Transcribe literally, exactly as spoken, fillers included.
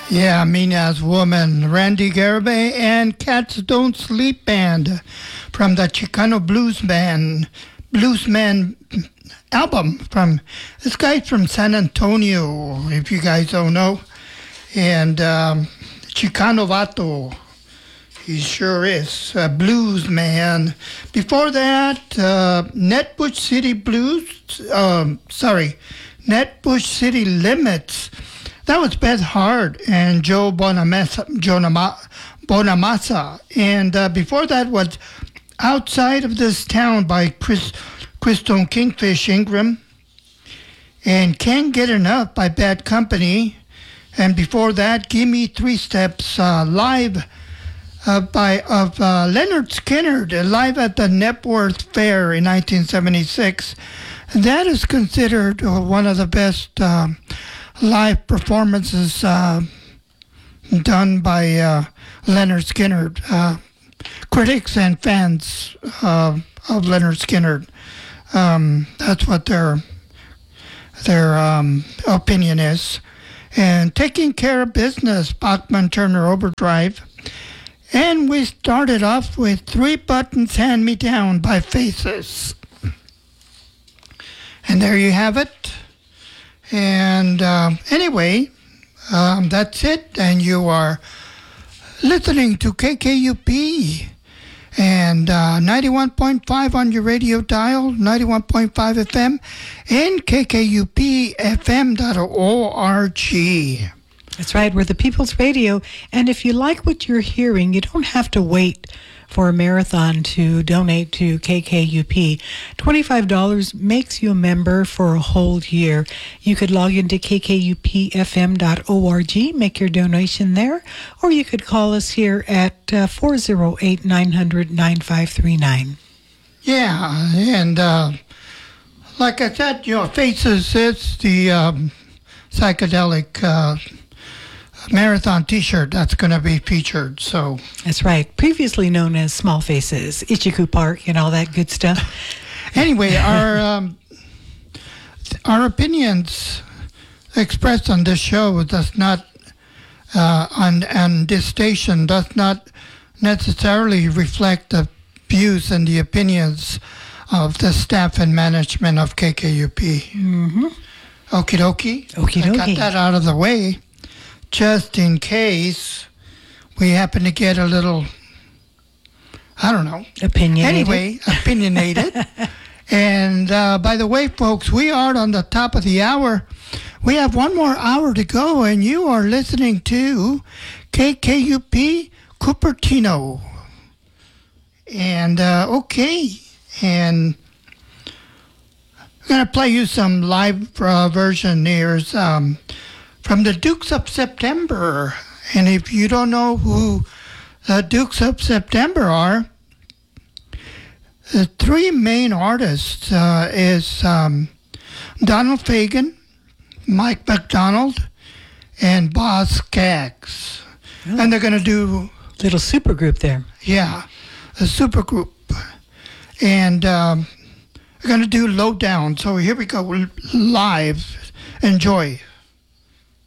Yeah, Mina's Woman, Randy Garibay and Cats Don't Sleep Band from the Chicano Blues Band, Bluesman album from, this guy's from San Antonio, if you guys don't know, and um, Chicano Vato, he sure is, a blues man. Before that, uh, Netbush City Blues, um, sorry, Netbush City Limits. That was Beth Hart and Joe Bonamassa, Bonamassa. And uh, before that was Outside of This Town by Chris, Crystal Kingfish Ingram. And Can't Get Enough by Bad Company. And before that, Give Me Three Steps uh, live uh, by of uh, Leonard Skinner, live at the Knebworth Fair in nineteen seventy-six. And that is considered uh, one of the best um, live performances uh, done by uh, Leonard Skinner. Uh, critics and fans uh, of Leonard Skinner, um, that's what their their um, opinion is. And Taking Care of Business, Bachman Turner Overdrive. And we started off with Three Buttons Hand Me Down by Faces. And there you have it. And uh, anyway, um, that's it. And you are listening to K K U P and uh, ninety-one point five on your radio dial, ninety-one point five F M, and K K U P F M dot org. That's right. We're the People's Radio. And if you like what you're hearing, you don't have to wait for a marathon to donate to K K U P. twenty-five dollars makes you a member for a whole year. You could log into K K U P F M dot org, make your donation there, or you could call us here at uh, four oh eight, nine hundred, nine five three nine. Yeah, and uh, like I said, you know, Faces is the um, psychedelic uh, marathon t-shirt that's going to be featured. So that's right, previously known as Small Faces, Ichiku Park, and all that good stuff. Anyway, our um, our opinions expressed on this show does not uh, on on this station does not necessarily reflect the views and the opinions of the staff and management of K K U P. Mm-hmm. Okie dokie. Okie I dokie. got that out of the way, just in case we happen to get a little, I don't know. Opinionated. Anyway, opinionated. And uh, by the way, folks, we are on the top of the hour. We have one more hour to go, and you are listening to K K U P Cupertino. And, uh, okay, and I'm going to play you some live uh, version here. Um, from the Dukes of September. And if you don't know who the Dukes of September are, the three main artists uh, is um, Donald Fagen, Mike McDonald, and Boz Scaggs. Oh. And they're going to do... Little super group there. Yeah, a super group. And um, they're going to do Low Down. So here we go, live. Enjoy.